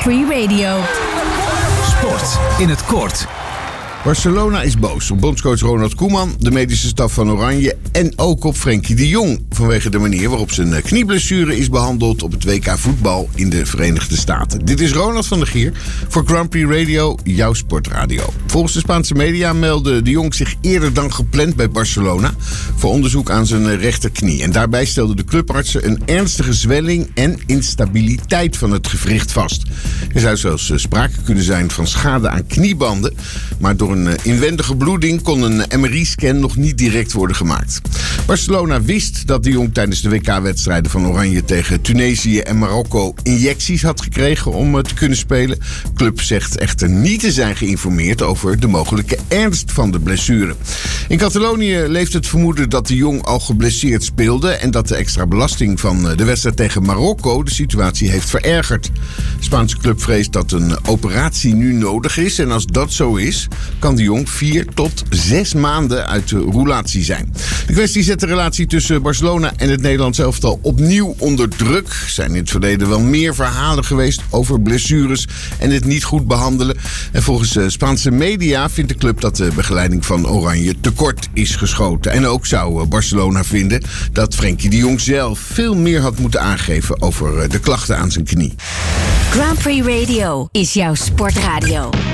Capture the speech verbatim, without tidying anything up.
Prix Radio. Sport in het kort. Barcelona is boos op bondscoach Ronald Koeman, de medische staf van Oranje en ook op Frenkie de Jong vanwege de manier waarop zijn knieblessure is behandeld op het W K voetbal in de Verenigde Staten. Dit is Ronald van der Gier voor Grand Prix Radio, jouw sportradio. Volgens de Spaanse media meldde de Jong zich eerder dan gepland bij Barcelona voor onderzoek aan zijn rechterknie. En daarbij stelden de clubartsen een ernstige zwelling en instabiliteit van het gewricht vast. Er zou zelfs sprake kunnen zijn van schade aan kniebanden, maar door een inwendige bloeding kon een M R I-scan nog niet direct worden gemaakt. Barcelona wist dat de Jong tijdens de W K-wedstrijden van Oranje tegen Tunesië en Marokko injecties had gekregen om te kunnen spelen. De club zegt echter niet te zijn geïnformeerd over de mogelijke ernst van de blessure. In Catalonië leeft het vermoeden dat de Jong al geblesseerd speelde en dat de extra belasting van de wedstrijd tegen Marokko de situatie heeft verergerd. De Spaanse club vreest dat een operatie nu nodig is en als dat zo is, kan de Jong vier tot zes maanden uit de roulatie zijn. De kwestie zet de relatie tussen Barcelona en het Nederlands elftal opnieuw onder druk. Er zijn in het verleden wel meer verhalen geweest over blessures en het niet goed behandelen. En volgens de Spaanse media vindt de club dat de begeleiding van Oranje tekort is geschoten. En ook zou Barcelona vinden dat Frenkie de Jong zelf veel meer had moeten aangeven over de klachten aan zijn knie. Grand Prix Radio is jouw sportradio.